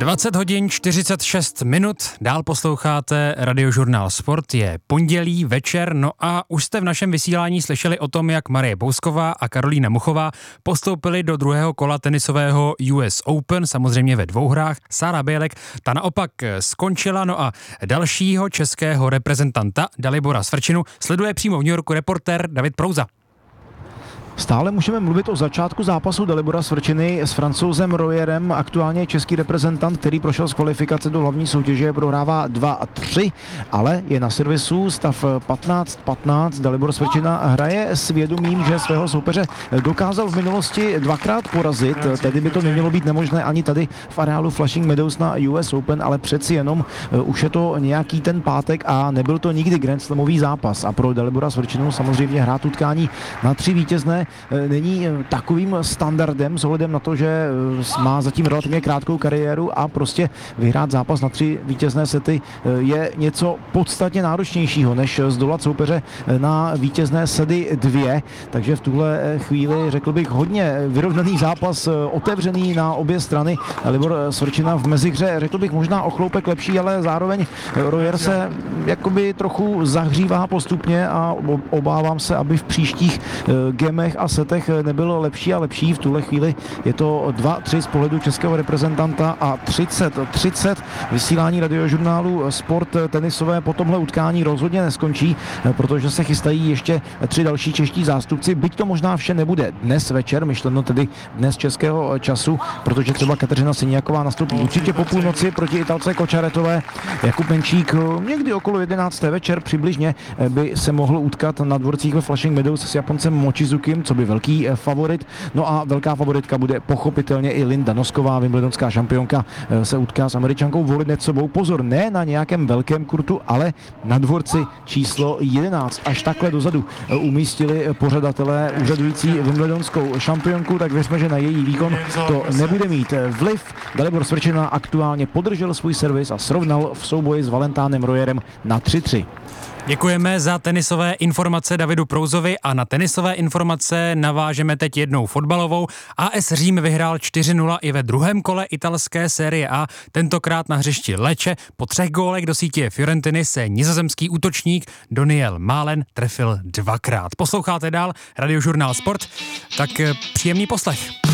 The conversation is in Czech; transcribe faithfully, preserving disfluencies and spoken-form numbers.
dvacet hodin čtyřicet šest minut, dál posloucháte Radiožurnál Sport, je pondělí večer, no a už jste v našem vysílání slyšeli o tom, jak Marie Bousková a Karolína Muchová postoupily do druhého kola tenisového U S Open, samozřejmě ve dvou hrách. Sára Bělek, ta naopak skončila, no a dalšího českého reprezentanta Dalibora Svrčinu sleduje přímo v New Yorku reportér David Prouza. Stále můžeme mluvit o začátku zápasu Dalibora Svrčiny s Francouzem Royerem, aktuálně český reprezentant, který prošel z kvalifikace do hlavní soutěže, prohrává dva tři, ale je na servisu, stav patnáct patnáct. Dalibor Svrčina hraje s vědomím, že svého soupeře dokázal v minulosti dvakrát porazit, tedy by to nemělo být nemožné ani tady v areálu Flushing Meadows na U S Open, ale přeci jenom už je to nějaký ten pátek a nebyl to nikdy Grand Slamový zápas a pro Dalibora Svrčinu samozřejmě hrát utkání na tři vítězné není takovým standardem s ohledem na to, že má zatím relativně krátkou kariéru a prostě vyhrát zápas na tři vítězné sety je něco podstatně náročnějšího, než zdolat soupeře na vítězné sety dvě. Takže v tuhle chvíli řekl bych hodně vyrovnaný zápas, otevřený na obě strany. Dalibor Svrčina v mezihře, řekl bych možná o chloupek lepší, ale zároveň Royer se jakoby trochu zahřívá postupně a obávám se, aby v příštích gemech a setech nebylo lepší a lepší. V tuhle chvíli je to dva tři z pohledu českého reprezentanta a třicet třicet. Vysílání radiožurnálu Sport tenisové po tomhle utkání rozhodně neskončí, protože se chystají ještě tři další čeští zástupci, byť to možná vše nebude dnes večer, myšleno tedy dnes českého času, protože třeba Kateřina Siniaková nastoupí určitě po půlnoci proti Italce Kočaretové. Jakub Menčík někdy okolo jedenácté večer přibližně by se mohl utkat na dvorcích ve Flushing Meadows s Japoncem Mochizukim, co by velký favorit. No a velká favoritka bude pochopitelně i Linda Nosková, wimbledonská šampionka, se utká s Američankou Volinecovou. Pozor, ne na nějakém velkém kurtu, ale na dvorci číslo jedenáct. Až takhle dozadu umístili pořadatelé úřadující wimbledonskou šampionku, tak věřme, že na její výkon to nebude mít vliv. Dalibor Svrčina aktuálně podržel svůj servis a srovnal v souboji s Valentánem Royerem na tři tři. Děkujeme za tenisové informace Davidu Prouzovi a na tenisové informace navážeme teď jednou fotbalovou. A S Řím vyhrál čtyři nula i ve druhém kole italské série A, tentokrát na hřišti Lecce. Po třech gólech do sítě Fiorentiny se nizozemský útočník Daniel Malen trefil dvakrát. Posloucháte dál Radiožurnál Sport, tak příjemný poslech.